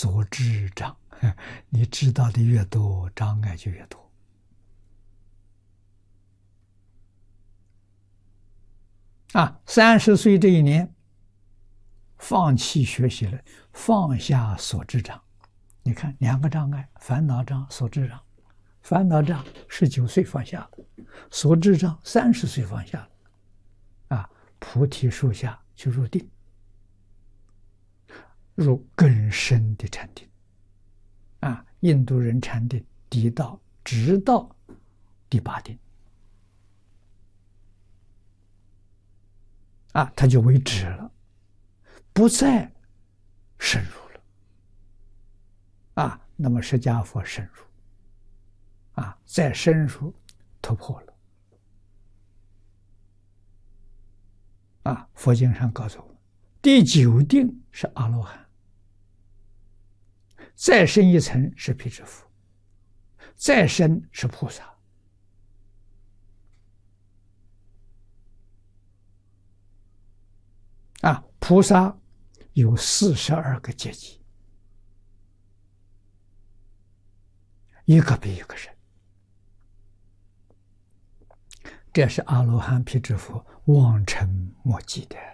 所知障，你知道的越多，障碍就越多。30岁这一年，放弃学习了，放下所知障。你看2个障碍：烦恼障、所知障。烦恼障19岁放下了，所知障30岁放下了。菩提树下就入定，入更深的禅定。印度人禅定直到第8定。他就为止了，不再深入了。那么释迦佛深入，再深入突破了。佛经上告诉我们，第9定是阿罗汉，再深一层是辟支佛，再深是菩萨。菩萨有42个阶级，一个比一个深。这是阿罗汉、辟支佛望尘莫及的。